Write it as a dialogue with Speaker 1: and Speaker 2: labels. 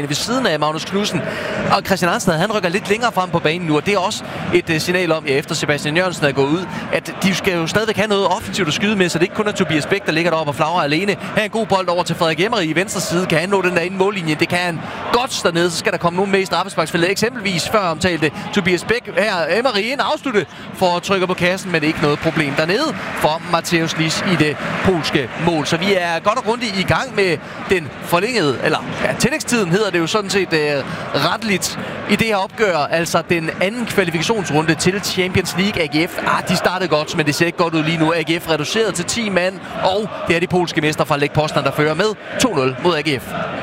Speaker 1: midtbane ved siden af Magnus Knudsen. Og Christian Arnstad, han rykker lidt længere frem på banen nu, og det er også et signal om, efter Sebastian Jørgensen er gået ud, at de skal jo stadigvæk have noget offensivt at skyde med, så det ikke kun er Tobias Bæk, der ligger deroppe og flagrer alene. Her er en god bold over til Frederik Emery i venstre side. Kan han nå den der inde mållinje? Det kan han godt dernede. Så skal der komme nogen med i straffesparksfeltet. Eksempelvis før omtalte Tobias Bæk. Her Emery ind afslutte for at trykke på kassen, men det er ikke noget problem dernede for Mateusz Lis i det polske mål. Så vi er godt og grundigt i gang med den forlængede, eller tillægstiden hedder det jo sådan set retteligt i det her opgør. Altså den anden kvalifikationsrunde til Champions League. AGF, de startede godt, men det ser ikke godt ud lige nu. AGF reduceret til 10 mand, og det er de polske mestre fra Lech Poznan, der fører med 2-0 mod AGF.